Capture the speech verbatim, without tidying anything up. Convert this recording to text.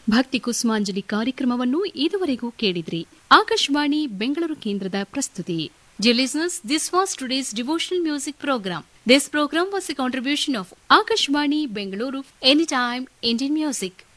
ಭಕ್ತಿ ಕುಸುಮಾಂಜಲಿ ಕಾರ್ಯಕ್ರಮವನ್ನು ಇದುವರೆಗೂ ಕೇಳಿದ್ರಿ. ಆಕಾಶವಾಣಿ ಬೆಂಗಳೂರು ಕೇಂದ್ರದ ಪ್ರಸ್ತುತಿ. Dear listeners, this was today's devotional music program. This program was a contribution of Akashvani Bengaluru Anytime Indian Music.